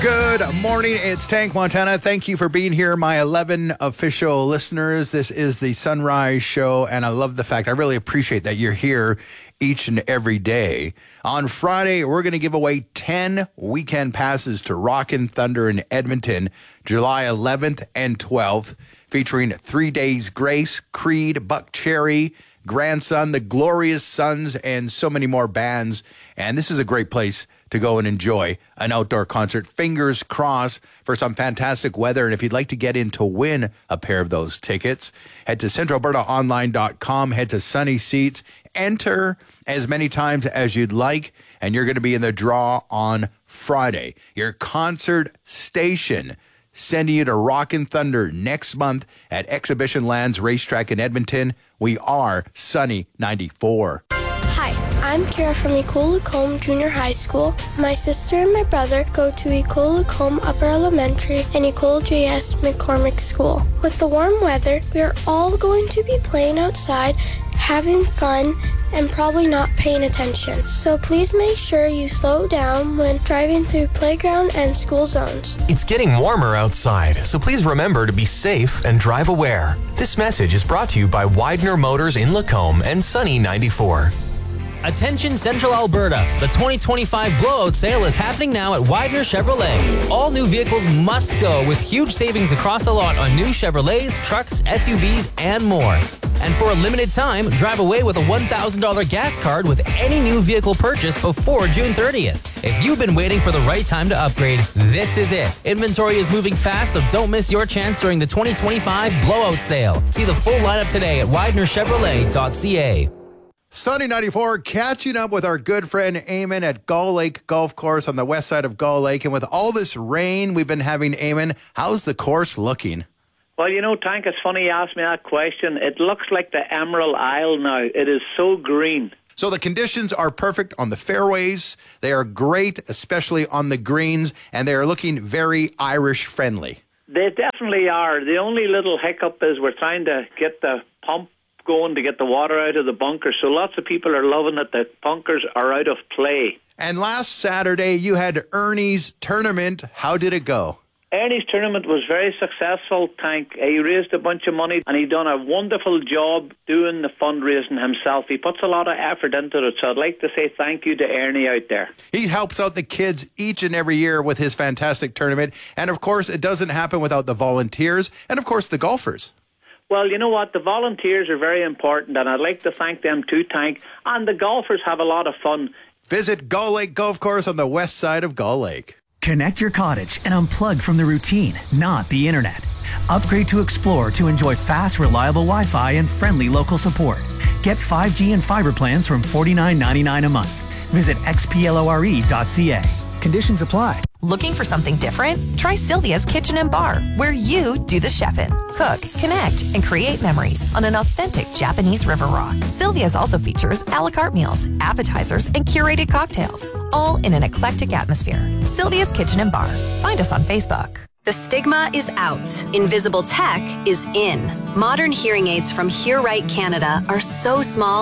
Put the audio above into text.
Good morning. It's Tank Montana. Thank you for being here, my 11 official listeners. This is the Sunrise Show, and I love the fact, I really appreciate that you're here each and every day. On Friday, we're going to give away 10 weekend passes to Rockin' Thunder in Edmonton, July 11th and 12th, featuring 3 Days Grace, Creed, Buck Cherry, Grandson, the Glorious Sons, and so many more bands. And this is a great place to go and enjoy an outdoor concert. Fingers crossed for some fantastic weather. And if you'd like to get in to win a pair of those tickets, head to centralalbertaonline.com, head to Sunny Seats, enter as many times as you'd like, and you're going to be in the draw on Friday. Your concert station sending you to Rockin' Thunder next month at Exhibition Lands Racetrack in Edmonton. We are Sunny 94. I'm Kira from Ecole Lacombe Junior High School. My sister and my brother go to Ecole Lacombe Upper Elementary and Ecole JS McCormick School. With the warm weather, we are all going to be playing outside, having fun, and probably not paying attention. So please make sure you slow down when driving through playground and school zones. It's getting warmer outside, so please remember to be safe and drive aware. This message is brought to you by Widener Motors in Lacombe and Sunny 94. Attention Central Alberta. The 2025 blowout sale is happening now at Widener Chevrolet. All new vehicles must go with huge savings across the lot on new Chevrolets, trucks, SUVs, and more. And for a limited time, drive away with a $1,000 gas card with any new vehicle purchase before June 30th. If you've been waiting for the right time to upgrade, this is it. Inventory is moving fast, so don't miss your chance during the 2025 blowout sale. See the full lineup today at WidenerChevrolet.ca. Sunny 94, catching up with our good friend Eamon at Gull Lake Golf Course on the west side of Gull Lake. And with all this rain we've been having, Eamon, how's the course looking? Well, you know, Tank, it's funny you asked me that question. It looks like the Emerald Isle now. It is so green. So the conditions are perfect on the fairways. They are great, especially on the greens, and they are looking very Irish-friendly. They definitely are. The only little hiccup is we're trying to get the pump going to get the water out of the bunkers. So lots of people are loving that the bunkers are out of play. And last Saturday, you had Ernie's tournament. How did it go? Ernie's tournament was very successful, Tank. He raised a bunch of money and he done a wonderful job doing the fundraising himself. He puts a lot of effort into it, so I'd like to say thank you to Ernie out there. He helps out the kids each and every year with his fantastic tournament. And of course, it doesn't happen without the volunteers and of course the golfers. Well, you know what? The volunteers are very important, and I'd like to thank them too, Tank. And the golfers have a lot of fun. Visit Gull Lake Golf Course on the west side of Gull Lake. Connect your cottage and unplug from the routine, not the internet. Upgrade to Explore to enjoy fast, reliable Wi-Fi and friendly local support. Get 5G and fiber plans from $49.99 a month. Visit xplore.ca. Conditions apply. Looking for something different? Try Sylvia's Kitchen and Bar, where you do the chefing. Cook, connect, and create memories on an authentic Japanese river rock. Sylvia's also features a la carte meals, appetizers, and curated cocktails, all in an eclectic atmosphere. Sylvia's Kitchen and Bar. Find us on Facebook. The stigma is out. Invisible tech is in. Modern hearing aids from Hear Right Canada are so small